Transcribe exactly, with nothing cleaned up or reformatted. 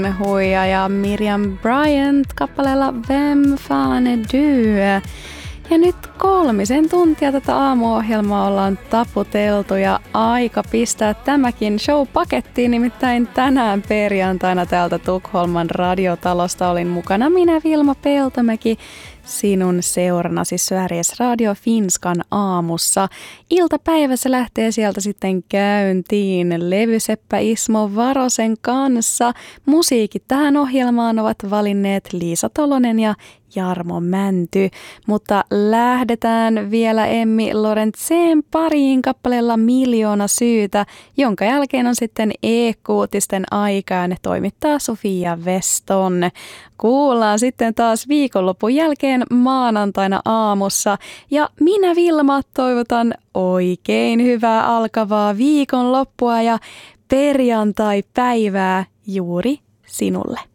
Huija ja Miriam Bryant kappaleella Vem fan är du? Ja nyt kolmisen tuntia tätä aamuohjelmaa ollaan taputeltu ja aika pistää tämäkin show pakettiin. Nimittäin tänään perjantaina täältä Tukholman radiotalosta olin mukana minä, Vilma Peltomäki, sinun seurannasi Sveriges Radio Finskan aamussa. Iltapäivässä lähtee sieltä sitten käyntiin levyseppä Ismo Varosen kanssa. Musiikit tähän ohjelmaan ovat valinneet Liisa Tolonen ja Jarmo Mänty, mutta lähdetään vielä Emmi Lorentzen pariin kappaleella Miljoona syytä, jonka jälkeen on sitten E-kuutisten aika ja ne toimittaa Sofia Weston. Kuullaan sitten taas viikonlopun jälkeen maanantaina aamussa ja minä Vilma toivotan oikein hyvää alkavaa viikonloppua ja perjantai-päivää juuri sinulle.